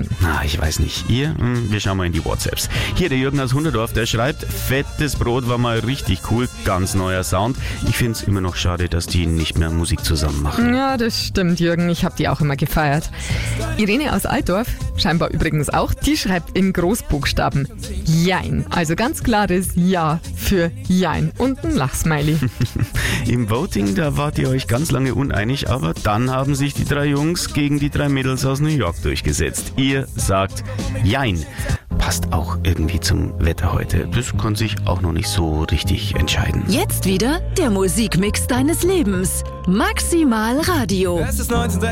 Nein. Ich weiß nicht. Wir schauen mal in die WhatsApps. Hier der Jürgen aus Hunderdorf, der schreibt, fettes Brot war mal richtig cool, ganz neuer Sound. Ich finde es immer noch schade, dass die nicht mehr Musik zusammen machen. Ja, das stimmt, Jürgen. Ich habe die auch immer gefeiert. Irene aus Altdorf, scheinbar übrigens auch, die schreibt in Großbuchstaben Jein. Also ganz klares Ja für Jein und ein Lachsmiley. Im Voting, da wart ihr euch ganz lange uneinig, aber dann haben sich die 3 Jungs gegen die 3 Mädels aus New York durchgesetzt. Ihr sagt Jein. Passt auch irgendwie zum Wetter heute. Das kann sich auch noch nicht so richtig entscheiden. Jetzt wieder der Musikmix deines Lebens. Maximal Radio. Es ist 19